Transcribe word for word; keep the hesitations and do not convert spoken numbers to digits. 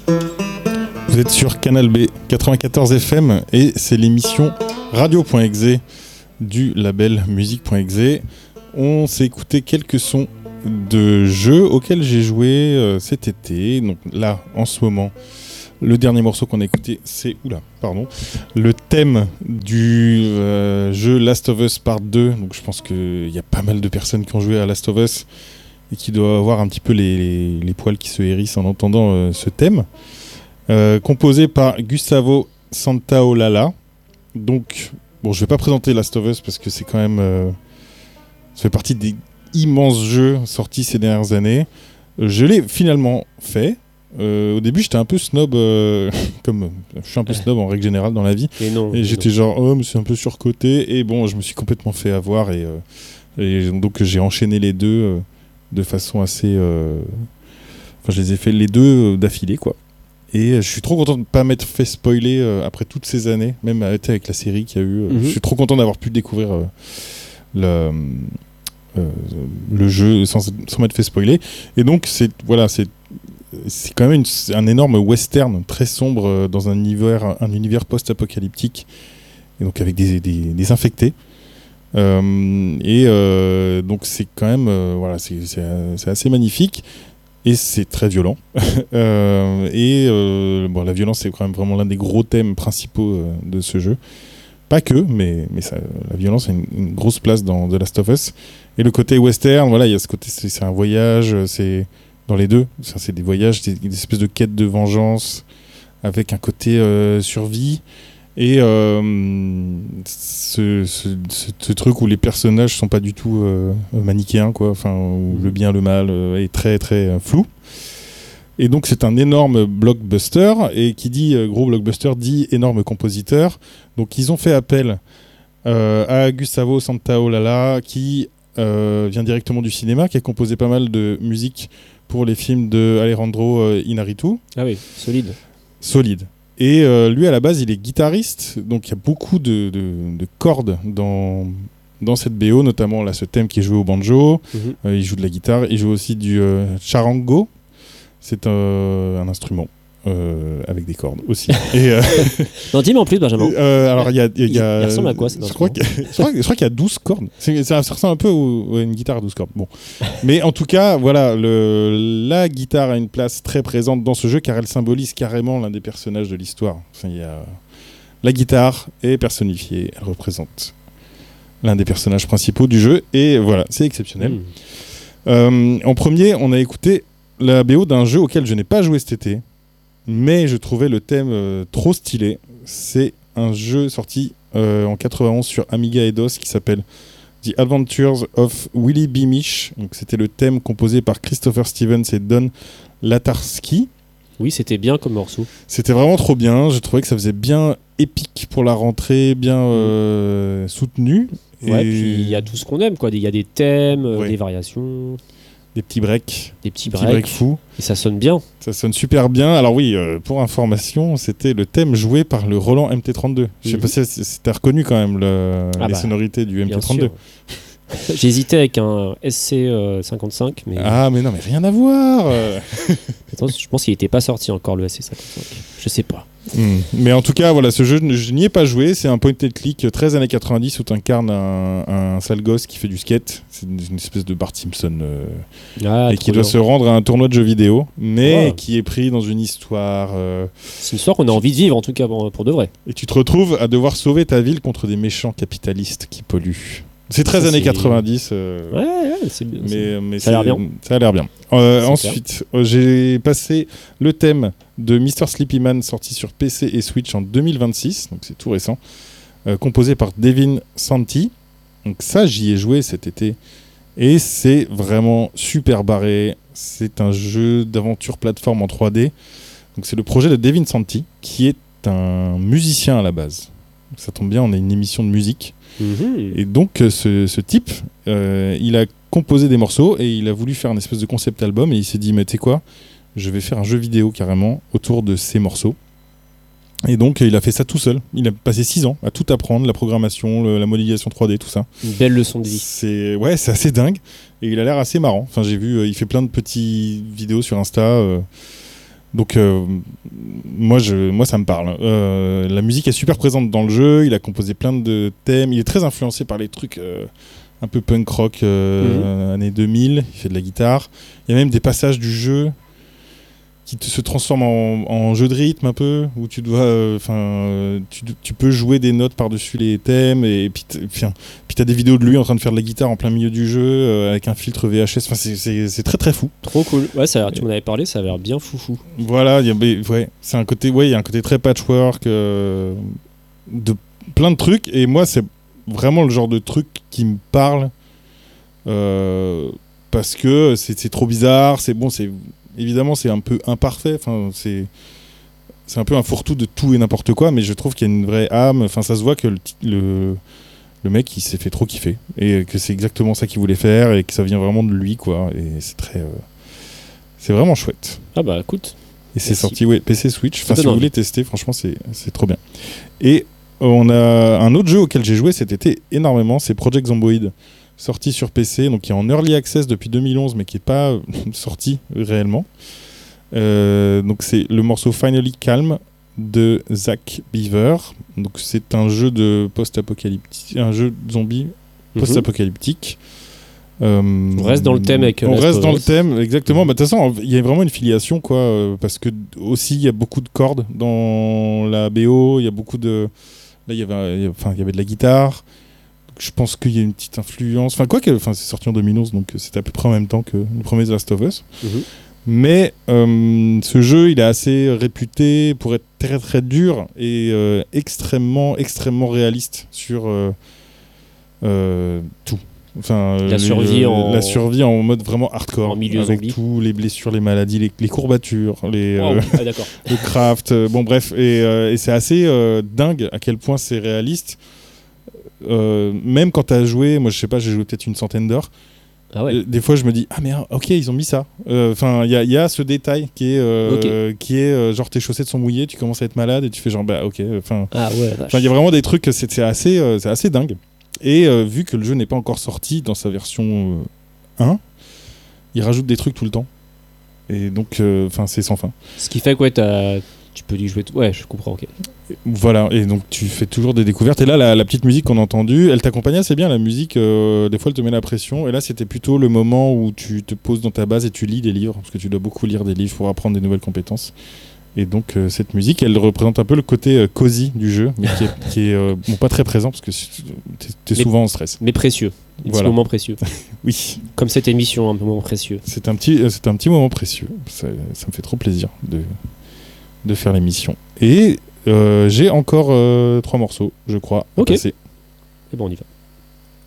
Vous êtes sur Canal B quatre-vingt-quatorze F M et c'est l'émission radio.exe du label musique.exe. On s'est écouté quelques sons de jeux auxquels j'ai joué euh, cet été. Donc là, en ce moment, le dernier morceau qu'on a écouté, c'est oula, pardon, le thème du euh, jeu Last of Us Part deux. Donc je pense qu'il y a pas mal de personnes qui ont joué à Last of Us et qui doivent avoir un petit peu les, les, les poils qui se hérissent en entendant euh, ce thème. Euh, composé par Gustavo Santaolalla. Donc, bon, je vais pas présenter Last of Us parce que c'est quand même, euh, ça fait partie des immenses jeux sortis ces dernières années. Euh, je l'ai finalement fait. Euh, au début, j'étais un peu snob, euh, comme je suis un peu snob en règle générale dans la vie. Et, non, et et j'étais non. genre, oh, mais c'est un peu surcoté. Et bon, je me suis complètement fait avoir et, euh, et donc j'ai enchaîné les deux euh, de façon assez. Euh... Enfin, je les ai fait les deux d'affilée, quoi. Et je suis trop content de ne pas m'être fait spoiler euh, après toutes ces années, même avec la série qu'il y a eu. Euh, mm-hmm. Je suis trop content d'avoir pu découvrir euh, le, euh, le jeu sans, sans m'être fait spoiler. Et donc, c'est, voilà, c'est, c'est quand même une, un énorme western très sombre euh, dans un univers, un univers post-apocalyptique, et donc avec des, des, des infectés. Euh, et euh, donc, c'est quand même euh, voilà, c'est, c'est, c'est assez magnifique. Et c'est très violent. euh, et euh, bon, la violence, c'est quand même vraiment l'un des gros thèmes principaux euh, de ce jeu. Pas que, mais, mais ça, la violence a une, une grosse place dans The Last of Us. Et le côté western, voilà, il y a ce côté, c'est, c'est un voyage, c'est dans les deux. Ça, c'est des voyages, des, des espèces de quêtes de vengeance avec un côté euh, survie. Et euh, ce, ce, ce, ce truc où les personnages sont pas du tout euh, manichéens, quoi, enfin, où le bien, le mal euh, est très très euh, flou. Et donc c'est un énorme blockbuster, et qui dit euh, gros blockbuster dit énorme compositeur. Donc ils ont fait appel euh, à Gustavo Santaolalla, qui euh, vient directement du cinéma, qui a composé pas mal de musique pour les films de Alejandro euh, Inarritu. Ah oui, solide. Solide. Et euh, lui, à la base, il est guitariste, donc il y a beaucoup de, de, de cordes dans, dans cette B O, notamment là, ce thème qui est joué au banjo. Mm-hmm. Euh, il joue de la guitare, il joue aussi du euh, charango. C'est euh, un instrument euh, avec des cordes aussi. Et, euh, non, dis-moi en plus, Benjamin. Euh, alors, il y a, y a, il, il ressemble à quoi, cet je crois, que, je, crois que, je crois qu'il y a douze cordes. C'est, ça, ça ressemble un peu à une guitare à douze cordes. Bon. Mais en tout cas, voilà, le, la guitare a une place très présente dans ce jeu, car elle symbolise carrément l'un des personnages de l'histoire. Enfin, y a, la guitare est personnifiée, elle représente l'un des personnages principaux du jeu, et voilà, c'est exceptionnel. Mmh. Euh, en premier, on a écouté la B O d'un jeu auquel je n'ai pas joué cet été, mais je trouvais le thème euh, trop stylé. C'est un jeu sorti euh, en quatre-vingt-onze sur Amiga et DOS qui s'appelle The Adventures of Willy Beamish. Donc c'était le thème composé par Christopher Stevens et Don Latarski. Oui, c'était bien comme morceau. C'était vraiment trop bien. Je trouvais que ça faisait bien épique pour la rentrée, bien euh, soutenu. Ouais, et... puis il y a tout ce qu'on aime, quoi. Il y a des thèmes, ouais. des variations. Des petits breaks. Des petits, des breaks. petits breaks fous. Et ça sonne bien. Ça sonne super bien. Alors oui, euh, pour information, c'était le thème joué par le Roland M T trente-deux. Je sais mm-hmm. pas si c'était reconnu quand même le, ah les bah, sonorités du M T trente-deux. J'hésitais avec un S C cinquante-cinq. Mais... Ah mais non, mais rien à voir. Attends, je pense qu'il n'était pas sorti encore le S C cinquante-cinq. Je sais pas. Mmh. Mais en tout cas, voilà, ce jeu, je n'y ai pas joué. C'est un point and click très années quatre-vingt-dix où tu incarnes un, un sale gosse qui fait du skate. C'est une, une espèce de Bart Simpson euh, ah, et qui doit bien. se rendre à un tournoi de jeux vidéo, mais oh. qui est pris dans une histoire. Euh, c'est une histoire qu'on a envie de vivre, en tout cas pour, pour de vrai. Et tu te retrouves à devoir sauver ta ville contre des méchants capitalistes qui polluent. C'est très ça, années c'est... quatre-vingt-dix. Euh, ouais, ouais, c'est bien. Mais, c'est... mais ça a l'air bien. Ça a l'air bien. Euh, ensuite, euh, j'ai passé le thème de mister Sleepy Man sorti sur P C et Switch en deux mille vingt-six, donc c'est tout récent, euh, composé par Devin Santi. Donc ça, j'y ai joué cet été et c'est vraiment super barré. C'est un jeu d'aventure plateforme en trois D. Donc c'est le projet de Devin Santi qui est un musicien à la base. Donc ça tombe bien, on a une émission de musique. Mmh. Et donc ce, ce type euh, il a composé des morceaux et il a voulu faire un espèce de concept album et il s'est dit mais tu sais quoi, je vais faire un jeu vidéo carrément autour de ces morceaux. Et donc il a fait ça tout seul. Il a passé six ans à tout apprendre, la programmation, le, la modélisation trois D, tout ça. Une belle leçon de vie. C'est, ouais, c'est assez dingue et il a l'air assez marrant. Enfin, j'ai vu, euh, il fait plein de petites vidéos sur Insta euh, Donc euh, moi, je, moi ça me parle. Euh, la musique est super présente dans le jeu, il a composé plein de thèmes, il est très influencé par les trucs euh, un peu punk rock euh, mmh. années deux mille, il fait de la guitare. Il y a même des passages du jeu qui te, se transforment en, en jeu de rythme un peu, où tu dois, enfin, euh, tu, tu peux jouer des notes par-dessus les thèmes, et, et puis tu as des vidéos de lui en train de faire de la guitare en plein milieu du jeu, euh, avec un filtre V H S, enfin, c'est très très fou. Trop cool, ouais, ça a l'air, tu m'en avais parlé, ça a l'air bien foufou. Voilà, y a, ouais, c'est un côté, ouais, il y a un côté très patchwork, euh, de plein de trucs, et moi c'est vraiment le genre de truc qui me parle, euh, parce que c'est trop bizarre, c'est bon, c'est... Évidemment, c'est un peu imparfait. Enfin, c'est c'est un peu un fourre-tout de tout et n'importe quoi, mais je trouve qu'il y a une vraie âme. Enfin, ça se voit que le le, le mec, il s'est fait trop kiffer et que c'est exactement ça qu'il voulait faire et que ça vient vraiment de lui, quoi. Et c'est très, euh, c'est vraiment chouette. Ah bah écoute. Et c'est sorti, ouais, P C, Switch. Enfin, si vous voulez tester, franchement, c'est c'est trop bien. Et on a un autre jeu auquel j'ai joué cet été énormément, c'est Project Zomboid. Sorti sur P C, donc qui est en early access depuis deux mille onze, mais qui n'est pas sorti réellement. Euh, donc c'est le morceau Finally Calm de Zach Beaver. Donc c'est un jeu de post-apocalyptique, un jeu de zombies post-apocalyptique. Mm-hmm. euh, on reste dans le thème avec. On reste dans le thème, exactement. Bah, de toute façon, il y a vraiment une filiation, quoi, euh, parce que aussi il y a beaucoup de cordes dans la B O. Il y a beaucoup de, là il y avait, enfin il y avait de la guitare. Je pense qu'il y a une petite influence. Enfin, quoi que. Enfin, c'est sorti en deux mille onze, donc c'était à peu près en même temps que le premier The Last of Us. Mmh. Mais euh, ce jeu, il est assez réputé pour être très très dur et euh, extrêmement, extrêmement réaliste sur euh, euh, tout. Enfin, la, survie les, en... la survie en mode vraiment hardcore. En milieu avec zombie. Tous les blessures, les maladies, les, les courbatures, les, oh, euh, ah, le craft. Euh, bon, bref. Et, euh, et c'est assez euh, dingue à quel point c'est réaliste. Euh, même quand t'as joué, moi je sais pas, j'ai joué peut-être une centaine d'heures. Ah ouais. euh, des fois je me dis ah mais ok ils ont mis ça. Enfin euh, il y, y a ce détail qui est euh, okay. qui est euh, genre tes chaussettes sont mouillées, tu commences à être malade et tu fais genre bah ok. Enfin ah ouais. Enfin il y a vraiment des trucs c'est assez euh, c'est assez dingue. Et euh, vu que le jeu n'est pas encore sorti dans sa version euh, un, il rajoute des trucs tout le temps. Et donc enfin euh, c'est sans fin. Ce qui fait que ouais t'as tu peux y jouer tout. Ouais, je comprends, ok. Voilà, et donc tu fais toujours des découvertes. Et là, la, la petite musique qu'on a entendue, elle t'accompagne assez bien, la musique. Euh, des fois, elle te met la pression. Et là, c'était plutôt le moment où tu te poses dans ta base et tu lis des livres, parce que tu dois beaucoup lire des livres pour apprendre des nouvelles compétences. Et donc, euh, cette musique, elle représente un peu le côté euh, cosy du jeu, mais qui est, qui est euh, bon, pas très présent, parce que t'es, t'es souvent en stress. Mais précieux. Un voilà. petit moment précieux. Oui. Comme cette émission, un moment précieux. C'est un petit, c'est un petit moment précieux. Ça, ça me fait trop plaisir de... de faire l'émission. Et euh, j'ai encore euh, trois morceaux, je crois, à ok. passer. Et bon, on y va.